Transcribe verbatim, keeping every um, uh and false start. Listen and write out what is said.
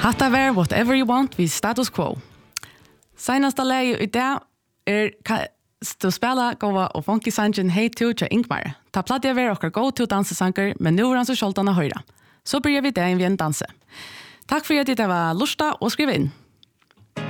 Hatta var Whatever You Want vid Status Quo. Senasta läge i det är att spela gåva och funky sangen Hey To till Ingmar. Ta platt jag ver och gå till dansesanger, men nu är han så skjoltarna höra. Så börjar vi det in vid en danse. Tack för att det var lusta och skriv in.